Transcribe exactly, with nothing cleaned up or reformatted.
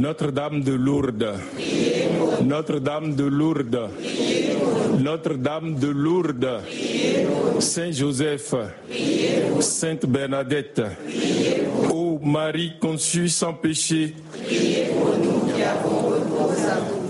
Notre-Dame de Lourdes, Notre-Dame de Lourdes, Notre-Dame de Lourdes, Saint-Joseph, Sainte Bernadette, ô Marie conçue sans péché, priez pour nous qui avons recours à vous.